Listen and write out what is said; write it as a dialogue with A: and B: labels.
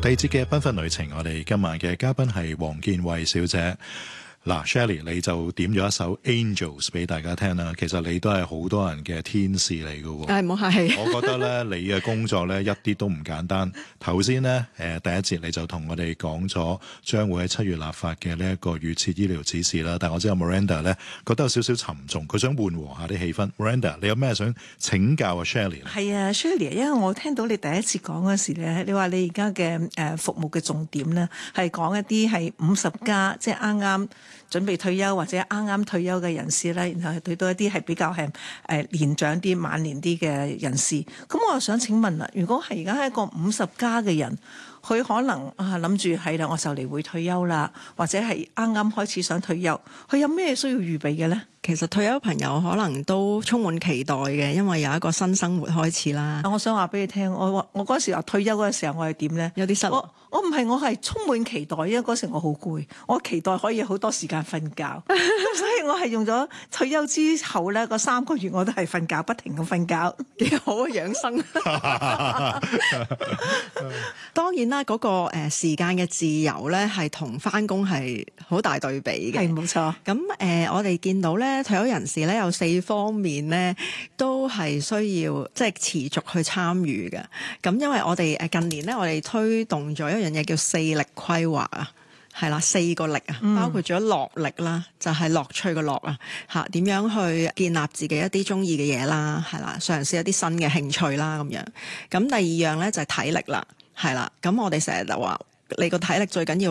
A: 第二節嘅繽紛旅程，我哋今晚嘅嘉賓係黃建慧小姐。嗱 ，Shirley 你就點咗一首 Angels 俾大家聽啦。其實你都係好多人嘅天使嚟嘅喎。
B: 唔好客氣。
A: 我覺得咧，你嘅工作咧一啲都唔簡單。頭先咧第一節你就同我哋講咗將會喺7月立法嘅呢一個預設醫療指示啦。但係我知道 Miranda 咧覺得有少少沉重，佢想緩和下啲氣氛。Miranda， 你有咩想請教啊 Shirley？
C: 係啊 Shirley， 因為我聽到你第一次講嗰時咧，你話你而家嘅服務嘅重點咧係講一啲係50+，即係啱啱準備退休或者啱啱退休嘅人士咧，然後對到一啲係比較係年長啲、晚年啲嘅人士。咁我又想請問啦，如果係而家係一個50+嘅人，佢可能諗住係啦，我就嚟會退休啦，或者係啱啱開始想退休，佢有咩需要預備嘅咧？
B: 其實退休朋友可能都充滿期待嘅，因為有一個新生活開始啦。
C: 我想話俾你聽，我嗰時候退休嗰陣時候，我係點咧？
B: 有啲失落。
C: 我唔係，我係充滿期待，因為嗰時我好攰，我期待可以好多時間瞓覺，咁所以我係用咗退休之後咧嗰3個月，我都係瞓覺，不停咁瞓覺，
B: 幾好嘅養生。當然啦，嗰個時間嘅自由咧，係同返工係好大對比嘅。
C: 係冇錯。
B: 咁我哋見到咧，退休人士咧有4方面咧，都係需要即係持續去參與嘅。咁因為我哋近年咧，我哋推動咗一樣嘢叫4力規劃啊，係啦，4個力啊，包括咗樂力啦，就係樂趣嘅樂啊，嚇點樣去建立自己一啲中意嘅嘢啦，係啦，嘗試一啲新嘅興趣啦咁樣。咁第二樣咧就係體力啦，係啦，咁我哋成日就話你個體力最緊要